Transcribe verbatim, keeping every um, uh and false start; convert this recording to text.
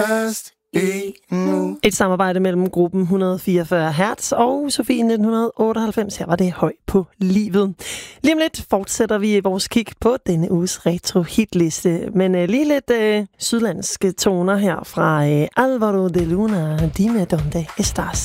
Et samarbejde mellem gruppen et hundrede og fireogfyrre hertz og Sofie nitten otteoghalvfems. Her var det Høj på livet. Lige om lidt fortsætter vi vores kig på denne uges retro-hitliste. Men uh, lige lidt uh, sydlandske toner her fra uh, Alvaro de Luna. Dime donde estás.